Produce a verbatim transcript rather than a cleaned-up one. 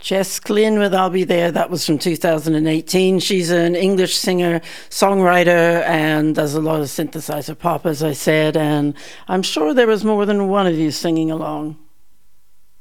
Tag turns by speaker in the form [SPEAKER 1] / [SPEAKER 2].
[SPEAKER 1] Jess Glynn with I'll Be There. That was from two thousand eighteen. She's an English singer, songwriter, and does a lot of synthesizer pop, as I said. And I'm sure there was more than one of you singing along.